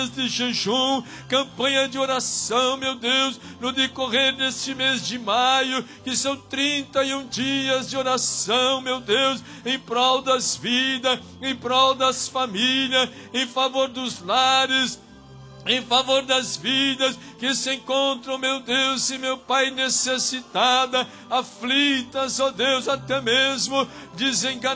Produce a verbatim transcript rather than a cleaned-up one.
de jejum, campanha de oração, meu Deus, no decorrer deste mês de maio, que são trinta e um dias de oração, meu Deus, em prol das vidas, em prol das famílias, em favor dos lares, em favor das vidas que se encontram, meu Deus e meu Pai, necessitada, aflitas, ó Deus, até mesmo desenganadas,